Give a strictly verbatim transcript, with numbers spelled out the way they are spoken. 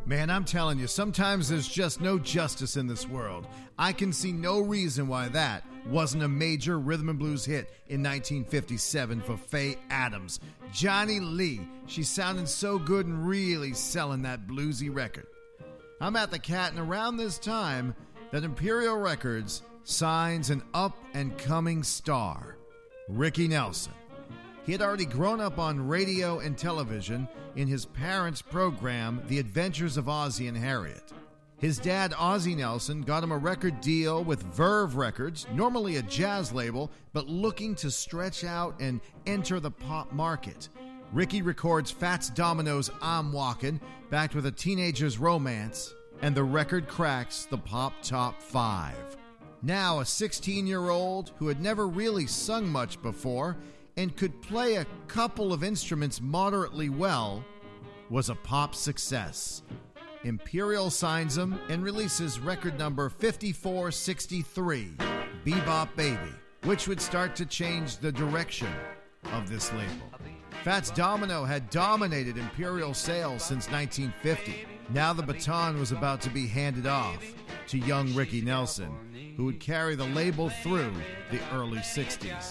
Man, I'm telling you, sometimes there's just no justice in this world. I can see no reason why that wasn't a major rhythm and blues hit in nineteen fifty-seven for Faye Adams. Johnny Lee, she's sounding so good and really selling that bluesy record. I'm at the Cat, and around this time that Imperial Records signs an up-and-coming star, Ricky Nelson. He had already grown up on radio and television in his parents' program, The Adventures of Ozzie and Harriet. His dad, Ozzie Nelson, got him a record deal with Verve Records, normally a jazz label, but looking to stretch out and enter the pop market. Ricky records Fats Domino's I'm Walkin', backed with a teenager's romance, and the record cracks the pop top five. Now, a sixteen-year-old who had never really sung much before and could play a couple of instruments moderately well, was a pop success. Imperial signs him and releases record number fifty-four sixty-three, Bebop Baby, which would start to change the direction of this label. Fats Domino had dominated Imperial sales since nineteen fifty. Now the baton was about to be handed off to young Ricky Nelson, who would carry the label through the early sixties.